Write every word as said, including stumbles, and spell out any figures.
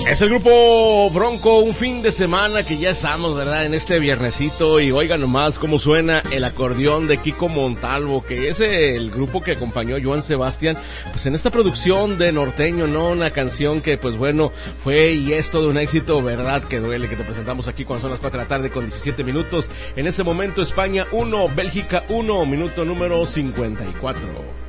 Es el grupo Bronco, un fin de semana que ya estamos, ¿verdad? En este viernesito, y oigan nomás cómo suena el acordeón de Kiko Montalvo, que es el grupo que acompañó a Joan Sebastián, pues en esta producción de Norteño, ¿no? Una canción que, pues bueno, fue y es todo un éxito, ¿verdad? Que duele, que te presentamos aquí cuando son las cuatro de la tarde con diecisiete minutos. En ese momento España uno, Bélgica uno, minuto número cincuenta y cuatro.